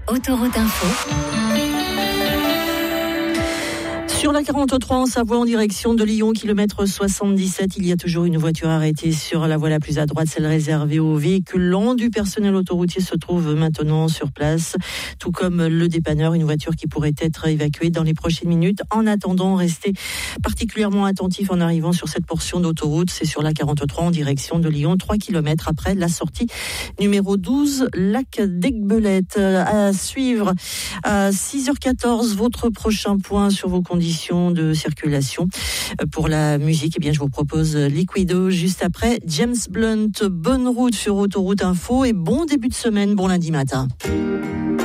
Autoroute Info. Sur la 43 en Savoie en direction de Lyon, kilomètre 77, il y a toujours une voiture arrêtée sur la voie la plus à droite, celle réservée aux véhicules lents. Du personnel autoroutier se trouve maintenant sur place, tout comme le dépanneur, une voiture qui pourrait être évacuée dans les prochaines minutes. En attendant, restez particulièrement attentifs en arrivant sur cette portion d'autoroute. C'est sur la 43 en direction de Lyon, 3 km après la sortie numéro 12, lac d'Aiguebelette. À suivre à 6h14, votre prochain point sur vos conditions de circulation. Pour la musique, je vous propose Liquido juste après James Blunt. Bonne route sur Autoroute Info et bon début de semaine, bon lundi matin.